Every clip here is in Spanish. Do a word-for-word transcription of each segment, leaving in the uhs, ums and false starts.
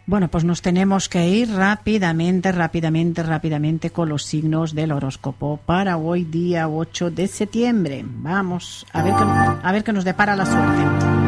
Bueno, pues nos tenemos que ir rápidamente, rápidamente, rápidamente con los signos del horóscopo para hoy día ocho de septiembre. Vamos a ver qué, a ver qué nos depara la suerte.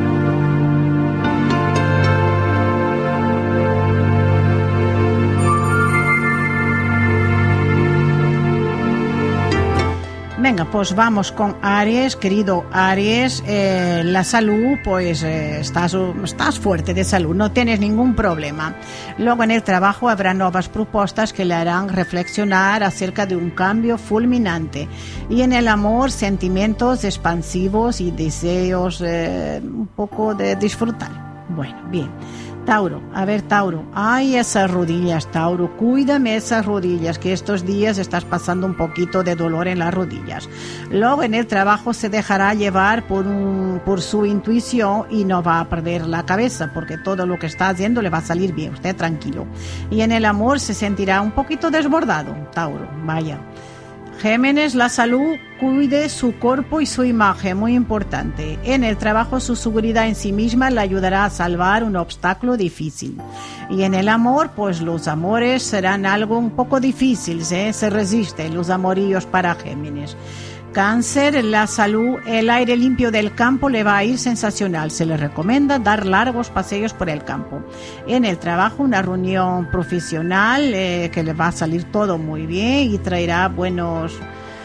Venga, pues vamos con Aries, querido Aries. Eh, la salud, pues eh, estás, estás fuerte de salud, no tienes ningún problema. Luego en el trabajo habrá nuevas propuestas que le harán reflexionar acerca de un cambio fulminante. Y en el amor, sentimientos expansivos y deseos eh, un poco de disfrutar. Bueno, bien. Tauro, a ver Tauro, ay esas rodillas Tauro, cuídame esas rodillas que estos días estás pasando un poquito de dolor en las rodillas. Luego en el trabajo se dejará llevar por, un, por su intuición y no va a perder la cabeza porque todo lo que está haciendo le va a salir bien, usted tranquilo. Y en el amor se sentirá un poquito desbordado, Tauro, vaya. Géminis, la salud, cuide su cuerpo y su imagen, muy importante. En el trabajo, su seguridad en sí misma le ayudará a salvar un obstáculo difícil. Y en el amor, pues los amores serán algo un poco difíciles, ¿eh? Se resisten los amorillos para Géminis. Cáncer, la salud, el aire limpio del campo le va a ir sensacional. Se le recomienda dar largos paseos por el campo. En el trabajo, una reunión profesional eh, que le va a salir todo muy bien y traerá buenos,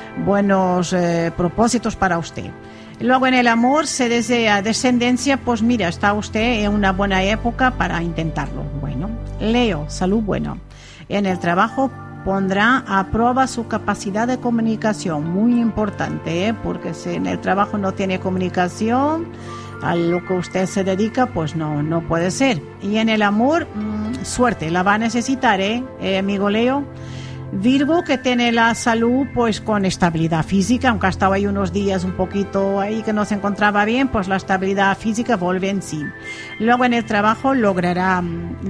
buenos eh, propósitos para usted. Luego en el amor se desea descendencia, pues mira, está usted en una buena época para intentarlo. Bueno, Leo, salud, bueno. En el trabajo pondrá a prueba su capacidad de comunicación, muy importante, ¿eh? Porque si en el trabajo no tiene comunicación, a lo que usted se dedica, pues no, no puede ser. Y en el amor, mmm, suerte, la va a necesitar, ¿eh? ¿eh, amigo Leo? Virgo, que tiene la salud pues con estabilidad física, aunque ha estado ahí unos días un poquito ahí que no se encontraba bien, pues la estabilidad física vuelve en sí. Luego en el trabajo logrará,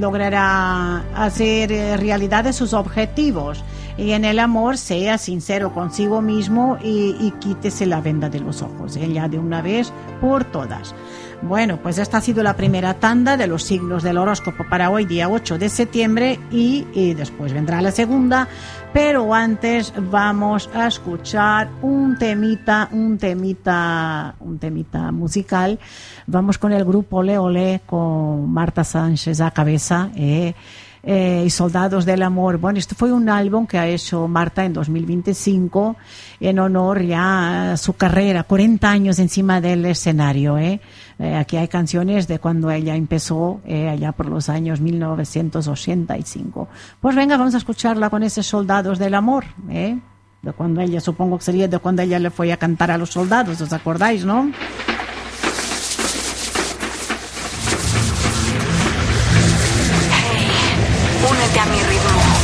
logrará hacer realidad de sus objetivos. Y en el amor sea sincero consigo mismo y, y quítese la venda de los ojos, ¿eh? Ya de una vez por todas. Bueno, pues esta ha sido la primera tanda de los signos del horóscopo para hoy, día ocho de septiembre, y, y después vendrá la segunda, pero antes vamos a escuchar un temita, un temita, un temita musical. Vamos con el grupo Ole Ole, con Marta Sánchez a cabeza, eh, Eh, y Soldados del Amor. Bueno, este fue un álbum que ha hecho Marta en dos mil veinticinco en honor ya a su carrera, cuarenta años encima del escenario. ¿eh? Eh, aquí hay canciones de cuando ella empezó, eh, allá por los años mil novecientos ochenta y cinco. Pues venga, vamos a escucharla con ese Soldados del Amor, ¿eh? De cuando ella, supongo que sería de cuando ella le fue a cantar a los soldados, ¿os acordáis, no? Únete a mi ritmo.